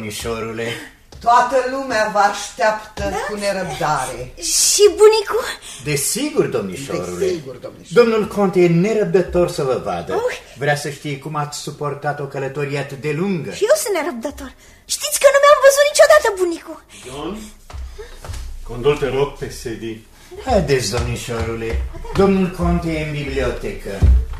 domnișorule. Toată lumea vă așteaptă cu nerăbdare. Și bunicul? Desigur, domnișorule. Desigur, domnișor. Domnul conte e nerăbdător să vă vadă. Vrea să știe cum ați suportat o călătorie atât de lungă. Și eu sunt nerăbdător. Știți că nu mi-am văzut niciodată bunicul. John, condol, te rog, te sedi. Haideți, domnișorule. Domnul conte e în bibliotecă.